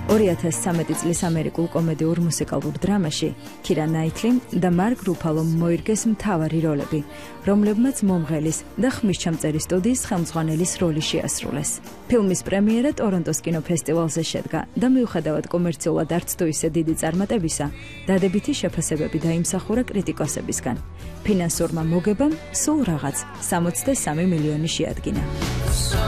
2013 წლის ამერიკულ კომედიურ მუსიკალურ დრამაში ქირა ნაითლიმ და მარკ რუფალომ მოირგეს მთავარი როლები, რომლებმაც მომღელის და ხმისჩამწერი სტუდიის ხელმძღვანელის როლი შეასრულეს. ფილმის პრემიერა ტორონტოს კინოფესტივალზე შედგა და მიუხედავად კომერციულად არც თუ ისე დიდი წარმატებისა, დადებითი შეფასებები დაიმსახურა კრიტიკოსებისგან. ფინანსურმა მოგებამ სულ რაღაც 63 მილიონი შეადგინა.